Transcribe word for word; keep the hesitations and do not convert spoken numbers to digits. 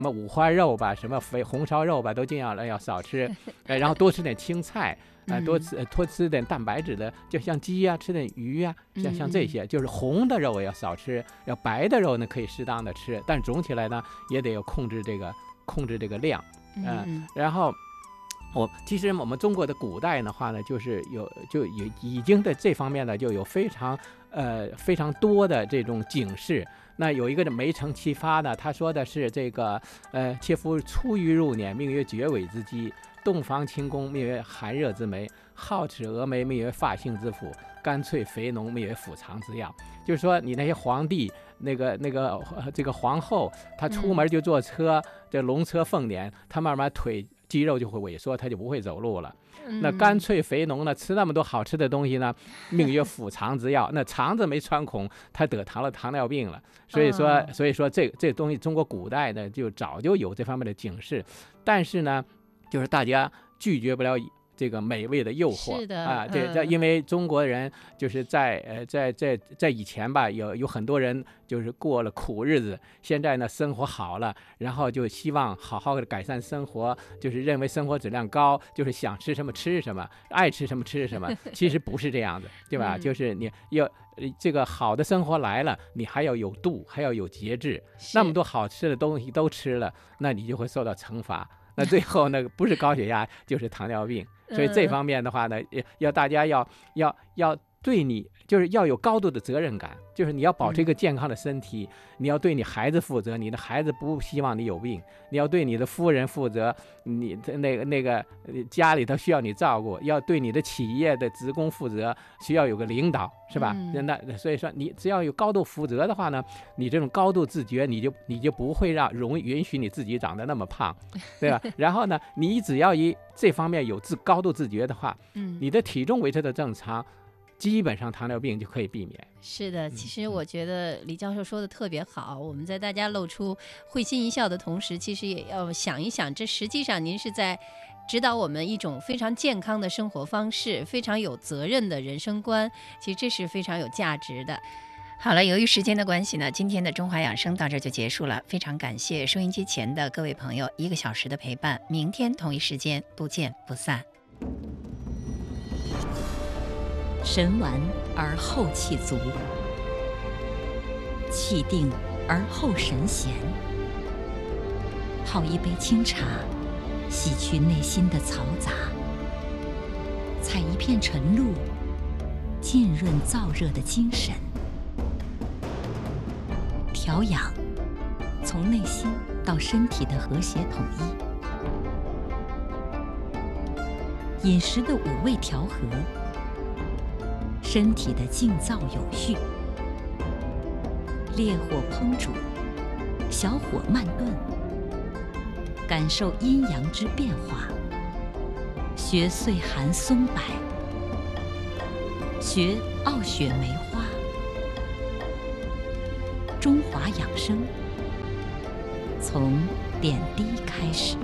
么五花肉吧，什么肥红烧肉吧，都尽量要少吃，呃，然后多吃点青菜。啊、呃，多吃、呃、多吃点蛋白质的，就像鸡呀、啊，吃点鱼呀、啊，像像这些，就是红的肉要少吃，要白的肉呢可以适当的吃，但总起来呢也得有控制这个控制这个量，呃、嗯，然后我其实我们中国的古代的话呢，就是有就有已经在这方面呢就有非常呃非常多的这种警示。那有一个梅城启发呢，他说的是这个呃，切夫出于入年，命曰绝尾之基。洞房清宫，命曰寒热之梅；皓齿蛾眉，命曰发性之府；干脆肥浓，命曰腹藏之药。就是说，你那些皇帝，那个那个、呃、这个皇后，她出门就坐车，嗯、这龙车凤辇，她慢慢腿肌肉就会萎缩，她就不会走路了。嗯、那干脆肥浓呢，吃那么多好吃的东西呢，命曰腹藏之药。那肠子没穿孔，她得糖了糖尿病了。所以说，哦、所以说这这东西，中国古代呢就早就有这方面的警示，但是呢。就是大家拒绝不了这个美味的诱惑， 是的啊，对，这、嗯、因为中国人就是在呃在在在以前吧，有有很多人就是过了苦日子，现在呢生活好了，然后就希望好好的改善生活，就是认为生活质量高，就是想吃什么吃什么，爱吃什么吃什么，其实不是这样的，对吧？嗯、就是你要这个好的生活来了，你还要有度，还要有节制，那么多好吃的东西都吃了，那你就会受到惩罚。那最后那个不是高血压就是糖尿病，所以这方面的话呢，要大家要要要对你就是要有高度的责任感，就是你要保持一个健康的身体，嗯、你要对你孩子负责，你的孩子不希望你有病，你要对你的夫人负责，你那个那个家里头需要你照顾，要对你的企业的职工负责，需要有个领导，是吧？嗯、那所以说你只要有高度负责的话呢，你这种高度自觉，你就你就不会让容易允许你自己长得那么胖，对吧？然后呢，你只要以这方面有自高度自觉的话，嗯，你的体重维持的正常。基本上糖尿病就可以避免。 是的，其实我觉得李教授说的特别好，我们在大家露出会心一笑的同时，其实也要想一想，这实际上您是在指导我们一种非常健康的生活方式，非常有责任的人生观，其实这是非常有价值的。好了，由于时间的关系呢，今天的中华养生到这就结束了。非常感谢收音机前的各位朋友一个小时的陪伴，明天同一时间不见不散。 神完而后气足，气定而后神闲。泡一杯清茶，洗去内心的嘈杂；采一片晨露，浸润燥热的精神。调养，从内心到身体的和谐统一。饮食的五味调和。身体的静躁有序，烈火烹煮，小火慢炖，感受阴阳之变化，学岁寒松柏，学傲雪梅花。中华养生，从点滴开始。